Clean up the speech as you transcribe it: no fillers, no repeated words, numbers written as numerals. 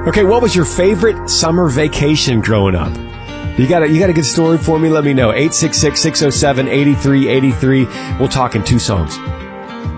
Okay, what was your favorite summer vacation growing up? You got a good story for me? Let me know. 866-607-8383. We'll talk in 2 songs.